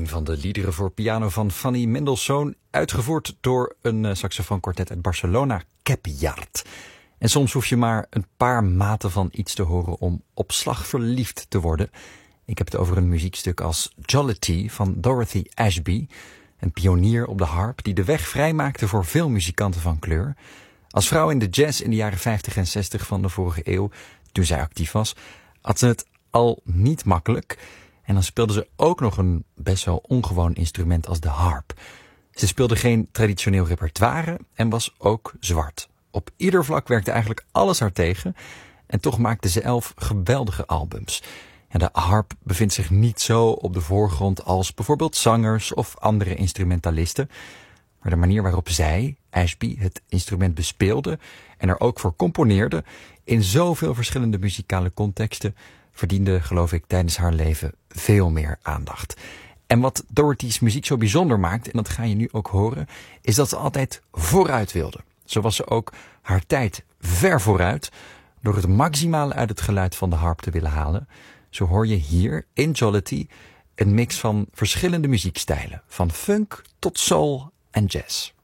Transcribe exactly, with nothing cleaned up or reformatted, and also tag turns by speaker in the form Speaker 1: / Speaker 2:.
Speaker 1: van de liederen voor piano van Fanny Mendelssohn, uitgevoerd door een uh, saxofoonkwartet uit Barcelona, Cap-Yard. En soms hoef je maar een paar maten van iets te horen om op slag verliefd te worden. Ik heb het over een muziekstuk als Jollity van Dorothy Ashby, een pionier op de harp die de weg vrijmaakte voor veel muzikanten van kleur. Als vrouw in de jazz in de jaren vijftig en zestig van de vorige eeuw, toen zij actief was, had ze het al niet makkelijk. En dan speelde ze ook nog een best wel ongewoon instrument als de harp. Ze speelde geen traditioneel repertoire en was ook zwart. Op ieder vlak werkte eigenlijk alles haar tegen. En toch maakte ze elf geweldige albums. En de harp bevindt zich niet zo op de voorgrond als bijvoorbeeld zangers of andere instrumentalisten. Maar de manier waarop zij, Ashby, het instrument bespeelde en er ook voor componeerde in zoveel verschillende muzikale contexten, verdiende, geloof ik, tijdens haar leven veel meer aandacht. En wat Dorothy's muziek zo bijzonder maakt, en dat ga je nu ook horen, is dat ze altijd vooruit wilde. Zo was ze ook haar tijd ver vooruit, door het maximale uit het geluid van de harp te willen halen. Zo hoor je hier in Jollity een mix van verschillende muziekstijlen, van funk tot soul en jazz.